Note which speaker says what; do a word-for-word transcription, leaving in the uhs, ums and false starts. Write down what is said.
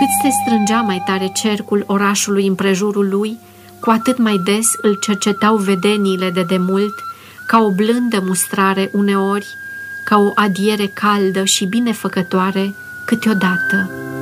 Speaker 1: cât se strângea mai tare cercul orașului împrejurul lui, cu atât mai des îl cercetau vedeniile de demult, ca o blândă mustrare uneori, ca o adiere caldă și binefăcătoare câteodată.